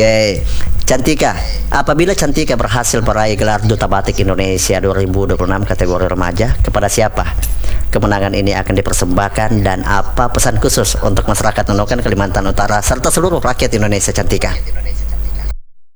Oke, Cantika. Apabila Cantika berhasil meraih gelar Duta Batik Indonesia 2026 kategori remaja, kepada siapa kemenangan ini akan dipersembahkan dan apa pesan khusus untuk masyarakat Nunukan, Kalimantan Utara serta seluruh rakyat Indonesia, Cantika?